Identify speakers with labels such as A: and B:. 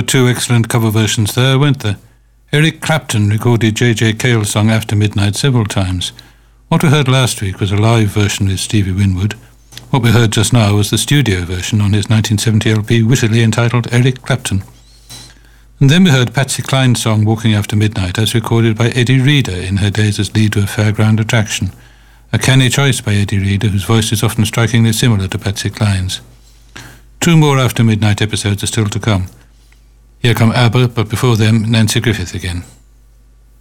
A: two excellent cover versions there, weren't there? Eric Clapton recorded J.J. Cale's song After Midnight several times. What we heard last week was a live version with Stevie Winwood. What we heard just now was the studio version on his 1970 LP, wittily entitled Eric Clapton. And then we heard Patsy Cline's song Walking After Midnight, as recorded by Eddie Reader in her days as lead of a fairground attraction. A canny choice by Eddie Reader, whose voice is often strikingly similar to Patsy Cline's. 2 more After Midnight episodes are still to come. Here come ABBA, but before them, Nancy Griffith again.